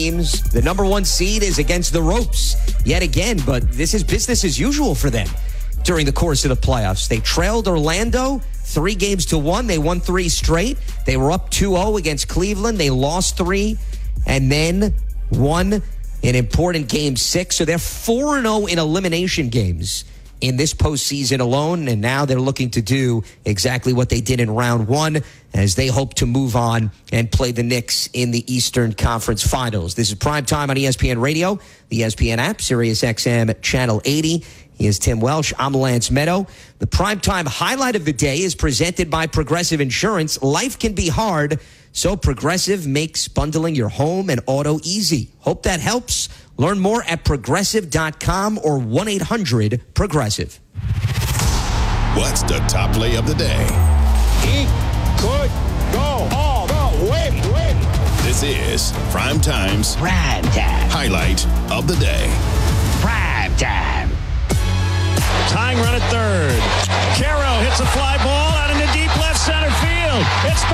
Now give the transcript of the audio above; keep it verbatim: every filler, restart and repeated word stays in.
teams. The number one seed is against the ropes yet again, but this is business as usual for them during the course of the playoffs. They trailed Orlando three games to one. They won three straight. They were up two oh against Cleveland. They lost three and then won an important game six. So they're four and oh in elimination games in this postseason alone, and now they're looking to do exactly what they did in round one as they hope to move on and play the Knicks in the Eastern Conference Finals. This is Prime Time on E S P N Radio, the E S P N app, Sirius X M Channel eighty. He is Tim Welsh. I'm Lance Meadow. The primetime highlight of the day is presented by Progressive Insurance. Life can be hard, so Progressive makes bundling your home and auto easy. Hope that helps. Learn more at progressive dot com or one eight hundred progressive. What's the top play of the day? He could go all the way. This is Prime Time's Prime Time. highlight of the day. Prime Time. Tying run at third. Caro hits a fly ball out into deep left center field. It's